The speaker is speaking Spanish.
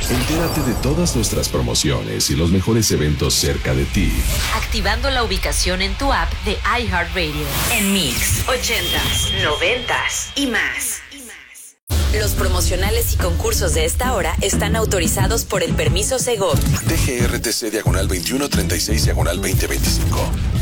Entérate de todas nuestras promociones y los mejores eventos cerca de ti, activando la ubicación en tu app de iHeartRadio. En Mix, 80s, 90s y más. Los promocionales y concursos de esta hora están autorizados por el permiso Segov. DGRTC /2136/2025.